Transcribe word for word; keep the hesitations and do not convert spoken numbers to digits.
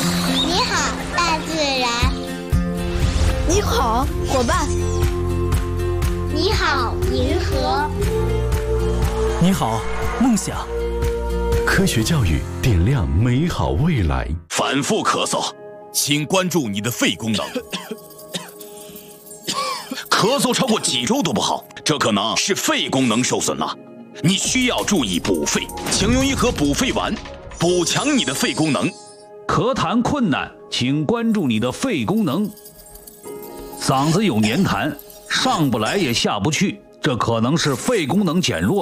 你好，大自然。 你好，伙伴。 你好，银河。 你好，梦想。 科学教育点亮美好未来。 反复咳嗽，请关注你的肺功能。咳嗽超过几周都不好，这可能是肺功能受损了。你需要注意补肺，请用一盒补肺丸，补强你的肺功能。 咳痰困难，请关注你的肺功能。嗓子有黏痰，上不来也下不去，这可能是肺功能减弱。